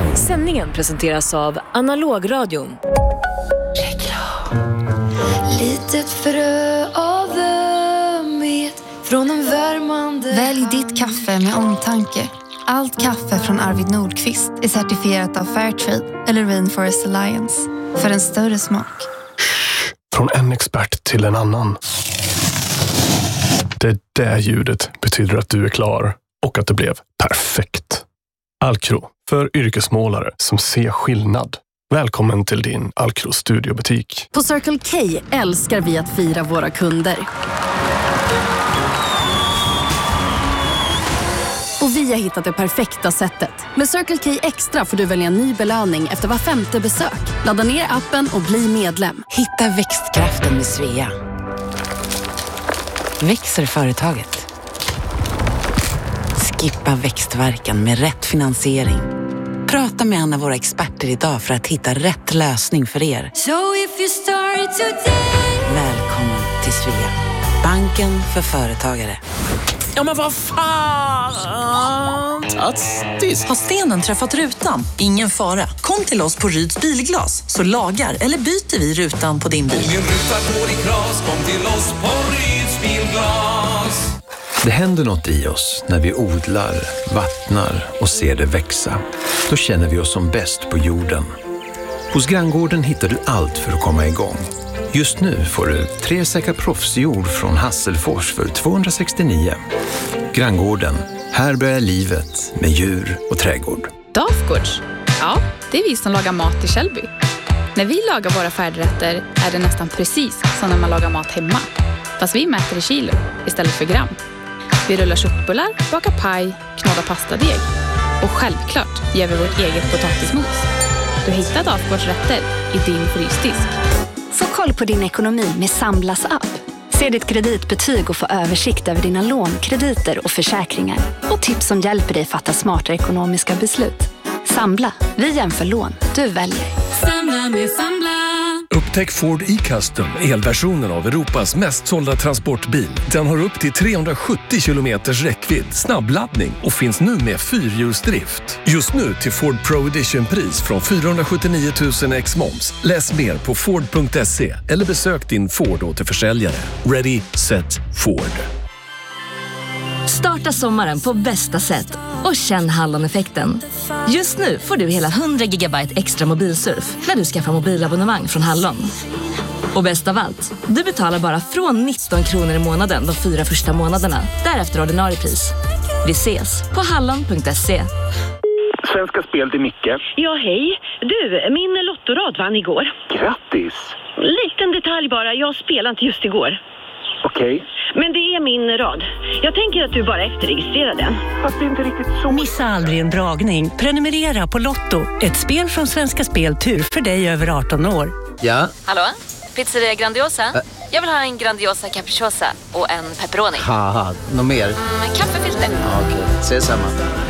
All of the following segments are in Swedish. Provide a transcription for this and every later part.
Sändningen presenteras av Analogradion. Reklam. Litet frö av ömhet från en värmande. Välj ditt kaffe med omtanke. Allt kaffe från Arvid Nordqvist är certifierat av Fairtrade eller Rainforest Alliance. För en större smak. Från en expert till en annan. Det där ljudet betyder att du är klar och att det blev perfekt. Alcro, för yrkesmålare som ser skillnad. Välkommen till din Alcro studiobutik. På Circle K älskar vi att fira våra kunder. Och vi har hittat det perfekta sättet. Med Circle K Extra får du välja en ny belöning efter var 5:e besök. Ladda ner appen och bli medlem. Hitta växtkraften med Svea. Växer företaget. Skippa växtverkan med rätt finansiering. Prata med en av våra experter idag för att hitta rätt lösning för er. So if you start today. Välkommen till Svea. Banken för företagare. Ja, men vad fan! Fantastiskt! Har stenen träffat rutan? Ingen fara. Kom till oss på Ryds Bilglas så lagar eller byter vi rutan på din bil. Om din ruta går i kras, kom till oss på Ryds Bilglas. Det händer något i oss när vi odlar, vattnar och ser det växa. Då känner vi oss som bäst på jorden. Hos Granngården hittar du allt för att komma igång. Just nu får du 3 säckar proffsjord från Hasselfors för 269. Granngården, här börjar livet med djur och trädgård. Dafgårds? Ja, det är vi som lagar mat i Källby. När vi lagar våra färdigrätter är det nästan precis som när man lagar mat hemma. Fast vi mäter i kilo istället för gram. Vi rullar köttbullar, bakar paj, knådar pastadeg. Och självklart gör vi vårt eget potatismos. Du hittar Dafgårds rätter i din frysdisk. Få koll på din ekonomi med Samblas app. Se ditt kreditbetyg och få översikt över dina lån, krediter och försäkringar. Och tips som hjälper dig fatta smarta ekonomiska beslut. Sambla, vi jämför lån, du väljer. Samla med Sambla. Upptäck Ford e-Custom, elversionen av Europas mest sålda transportbil. Den har upp till 370 kilometers räckvidd, snabbladdning och finns nu med 4-hjulsdrift. Just nu till Ford Pro Edition-pris från 479 000 ex-moms. Läs mer på Ford.se eller besök din Ford-återförsäljare. Ready, set, Ford. Starta sommaren på bästa sätt och känn Hallon-effekten. Just nu får du hela 100 gigabyte extra mobilsurf när du skaffar mobilabonnemang från Hallon. Och bäst av allt, du betalar bara från 19 kronor i månaden de 4 första månaderna. Därefter ordinarie pris. Vi ses på hallon.se. Svenska Spel till Micke. Ja, hej. Du, min lottorad vann igår. Grattis! Liten detalj bara, jag spelade inte just igår. Okej. Men det är min rad. Jag tänker att du bara efterregistrerar den. Fast det är inte riktigt så. Missa aldrig en dragning. Prenumerera på Lotto. Ett spel från Svenska Spel Tur för dig över 18 år. Ja? Hallå? Pizzeria Grandiosa? Jag vill ha en Grandiosa capriciosa och en pepperoni. Haha, något mer? Kaffefilter. Ja, okej, ses samma.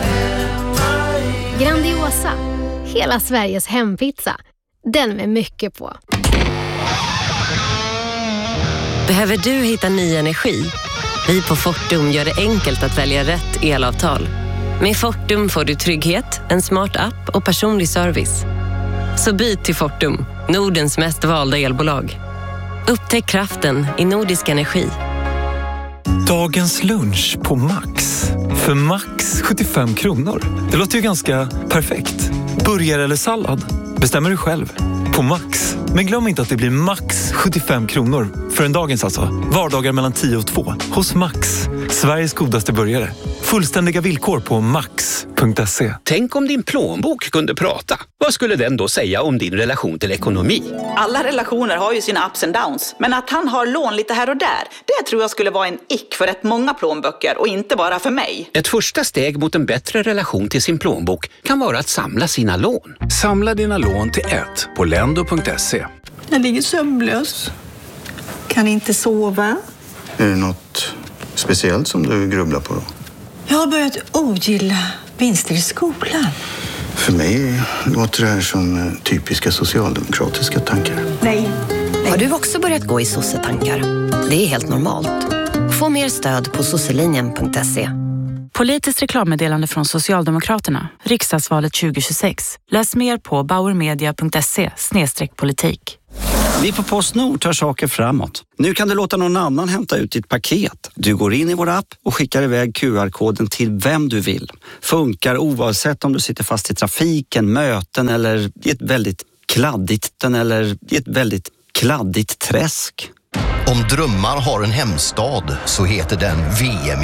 Grandiosa, hela Sveriges hempizza. Den med mycket på. Behöver du hitta ny energi? Vi på Fortum gör det enkelt att välja rätt elavtal. Med Fortum får du trygghet, en smart app och personlig service. Så byt till Fortum, Nordens mest valda elbolag. Upptäck kraften i Nordisk energi. Dagens lunch på Max. För Max 75 kronor. Det låter ju ganska perfekt. Burgare eller sallad? Bestämmer du själv. På Max. Men glöm inte att det blir max 75 kronor. För en dagens alltså. Vardagar mellan 10 och 2. Hos Max. Sveriges godaste burgare. Fullständiga villkor på max.se. Tänk om din plånbok kunde prata. Vad skulle den då säga om din relation till ekonomi? Alla relationer har ju sina ups and downs. Men att han har lån lite här och där, det tror jag skulle vara en ick för rätt många plånböcker och inte bara för mig. Ett första steg mot en bättre relation till sin plånbok kan vara att samla sina lån. Samla dina lån till ett på lendo.se. Jag ligger sömnlös. Kan inte sova. Är det något speciellt som du grubblar på då? Jag har börjat ogilla vinster i skolan. För mig låter det här som typiska socialdemokratiska tankar. Nej. Har du också börjat gå i sossetankar? Det är helt normalt. Få mer stöd på sosselinjen.se. Politiskt reklammeddelande från Socialdemokraterna. Riksdagsvalet 2026. Läs mer på bauermedia.se/politik. Vi på PostNord tar saker framåt. Nu kan du låta någon annan hämta ut ditt paket. Du går in i vår app och skickar iväg QR-koden till vem du vill. Funkar oavsett om du sitter fast i trafiken, möten eller i ett väldigt kladdigt träsk. Om drömmar har en hemstad så heter den VM